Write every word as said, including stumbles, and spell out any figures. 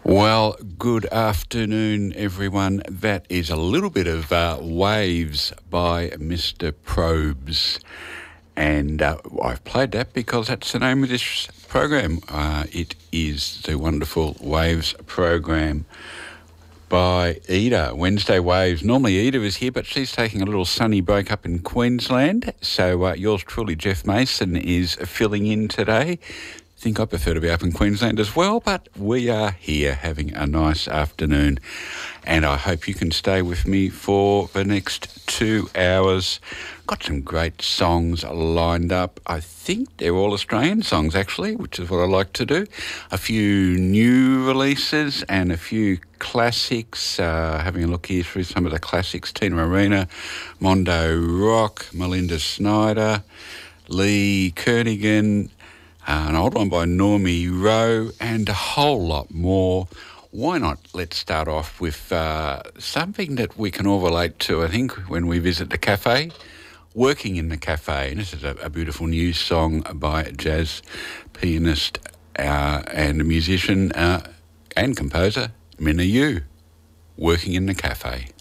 Well, good afternoon, everyone. That is a little bit of uh, Waves by Mister Probes. And uh, I've played that because that's the name of this program. Uh, it is the wonderful Waves program by Ida, Wednesday Waves. Normally Ida is here, but she's taking a little sunny break up in Queensland. So uh, yours truly, Jeff Mason, is filling in today. I think I prefer to be up in Queensland as well, but we are here having a nice afternoon, and I hope you can stay with me for the next two hours. Got some great songs lined up. I think they're all Australian songs, actually, which is what I like to do. A few new releases and a few classics. Uh, having a look here through some of the classics. Tina Arena, Mondo Rock, Melinda Snyder, Lee Kernaghan, Uh, an old one by Normie Rowe, and a whole lot more. Why not? Let's start off with uh, something that we can all relate to, I think, when we visit the cafe. Working in the Cafe. And this is a, a beautiful new song by a jazz pianist uh, and a musician uh, and composer, Minna Yu. Working in the Cafe.